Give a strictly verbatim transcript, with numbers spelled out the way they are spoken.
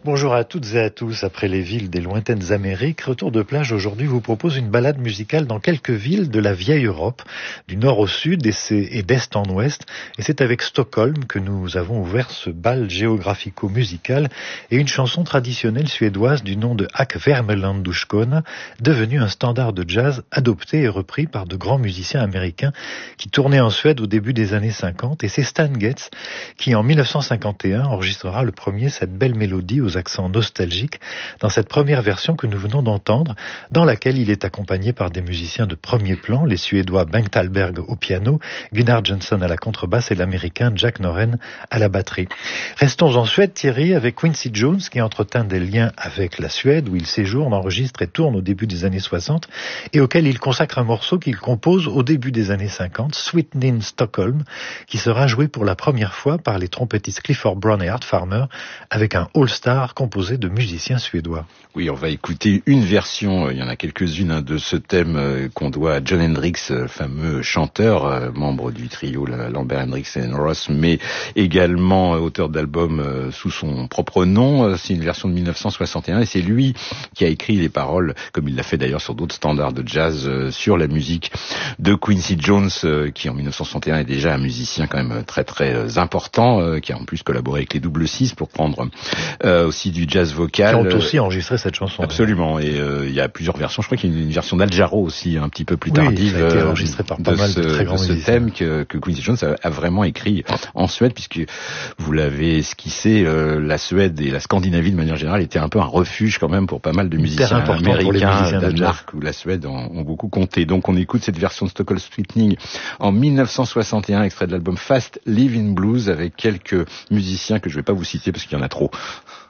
Bonjour à toutes et à tous. Après les villes des lointaines Amériques, Retour de plage aujourd'hui vous propose une balade musicale dans quelques villes de la vieille Europe, du nord au sud et, et d'est en ouest. Et c'est avec Stockholm que nous avons ouvert ce bal géographico-musical et une chanson traditionnelle suédoise du nom de Ak Värmelanduskona, devenue un standard de jazz adopté et repris par de grands musiciens américains qui tournaient en Suède au début des années cinquante. Et c'est Stan Getz qui, en dix-neuf cent cinquante et un, enregistrera le premier cette belle mélodie aux accent nostalgique dans cette première version que nous venons d'entendre, dans laquelle il est accompagné par des musiciens de premier plan, les Suédois Bengt Hallberg au piano, Gunnar Johnson à la contrebasse et l'Américain Jack Noren à la batterie. Restons en Suède, Thierry, avec Quincy Jones qui entretint des liens avec la Suède où il séjourne, enregistre et tourne au début des années soixante et auquel il consacre un morceau qu'il compose au début des années cinquante, Sweetening Stockholm, qui sera joué pour la première fois par les trompettistes Clifford Brown et Art Farmer avec un all-star composé de musiciens suédois. Oui, on va écouter une version, il y en a quelques-unes, hein, de ce thème qu'on doit à Jon Hendricks, fameux chanteur, membre du trio Lambert Hendricks et Ross, mais également auteur d'albums sous son propre nom. C'est une version de dix-neuf cent soixante et un et c'est lui qui a écrit les paroles, comme il l'a fait d'ailleurs sur d'autres standards de jazz, sur la musique de Quincy Jones, qui en dix-neuf cent soixante et un est déjà un musicien quand même très très important, qui a en plus collaboré avec les Double Six pour prendre euh, aussi du jazz vocal. Qui ont aussi enregistré cette chanson. Absolument, et euh, il y a plusieurs versions. Je crois qu'il y a une version d'Al Jarreau aussi, un petit peu plus oui, tardive, ça a été enregistré par pas de mal ce, de très grands de ce musiciens. thème que, que Quincy Jones a, a vraiment écrit en Suède, puisque vous l'avez esquissé, euh, la Suède et la Scandinavie de manière générale était un peu un refuge quand même pour pas mal de musiciens américains. Danemark ou la Suède ont, ont beaucoup compté. Donc on écoute cette version de Stockholm Sweetening en dix-neuf cent soixante et un, extrait de l'album Fast Living Blues, avec quelques musiciens que je vais pas vous citer parce qu'il y en a trop.